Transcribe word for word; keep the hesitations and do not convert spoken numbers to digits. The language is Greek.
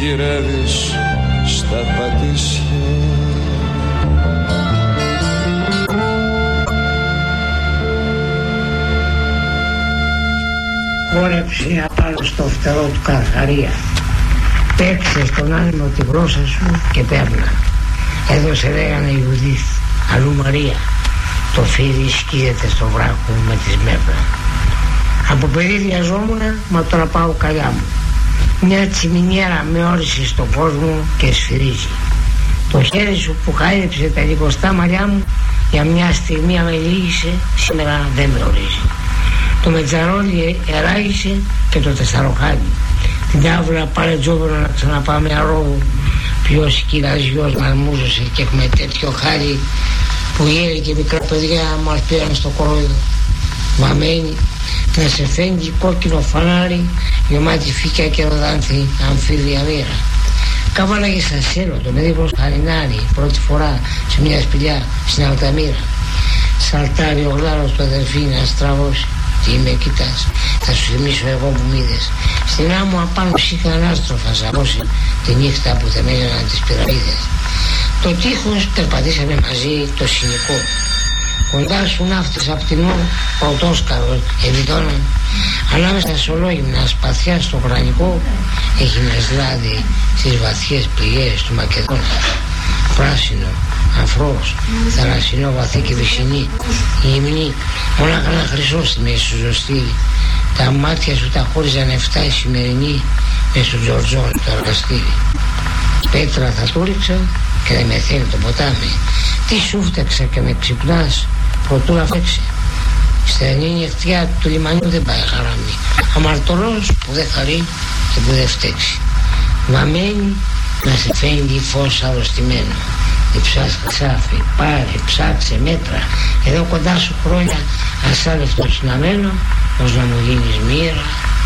γυρεύεις στα πατήσια. Χόρεψε απάνω στο φτερό του Καρχαρία. Παίξε στον άνεμο τη γλώσσα σου και πέρνα. Έδωσε λέγανε Ιουδίθ, αλλού Μαρία. Το φίδι σκίζεται στο βράχο με τη σμέρνα. Από παιδί βιαζόμουν, μα τώρα πάω καλιά μου. Μια τσιμινιέρα με όρισε στον κόσμο και σφυρίζει. Το χέρι σου που χάιδεψε τα λιγοστά μαλλιά μου, για μια στιγμή αμελήγησε, σήμερα δεν με ορίζει. Το μετζαρόλι εράγησε και το τεσσαροχάλι. Την τάβλα πάρε τζόβερο να ξαναπάμε αρρώγου. Ποιος κυραζιός μαρμούζωσε και έχουμε τέτοιο χάρη που γέροι και μικρά παιδιά μας πήραν στο κορόιδο. Βαμμένη να σε φέγγει κόκκινο φανάρι, γεμάτη φύκια και ροδάνθη αμφίβια μοίρα. Καβάλαγε στα σέλο το παιδί προς χαρινάρι πρώτη φορά σε μια σπηλιά στην Αλταμύρα. Σαλτάρει ο γλάρος του αδερφή να στραβώσει. Τι με κοιτάς, θα σου θυμίσω εγώ που μ' είδες. Στην άμμο απάνω ψήχα ανάστροφα ζαβώσει τη νύχτα που θεμέλιωναν τις πυραμίδες. Το τείχος περπατήσαμε μαζί το συνοικό. Κοντά σου ναύτες απ' την όρ, πρωτόσκαρος ευηδώναν. Ανάμεσα σε ολόγυμνα σπαθιά στο γρανικό έχει ένα σλάδι στις βαθιές πληγές του Μακεδόνα. Πράσινο, αφρός, θαλασσινό, βαθύ και βυσσινή, γυμνή, μονάχα ένα χρυσό στη μέση σου ζωστή. Τα μάτια σου τα χώριζαν εφτά οι σημερινοί μες στο Τζορτζόν το εργαστήρι. Πέτρα θα του ρίξα και δεν μεθαίνει το ποτάμι. Τι σου φταίξα και με ξυπνάς προτού να φέξει. Στενή νυχτιά του λιμανιού δεν πάει χαράμι. Αμαρτωλός που δεν χαρεί και που δεν φταίξει. Βαμμένη να σε φαίνεται φως αρρωστημένο. Διψάς χρυσάφι, πάρε, ψάξε μέτρα. Εδώ κοντά σου χρόνια ασάλευτο συναμένο, ως να μου γίνεις μοίρα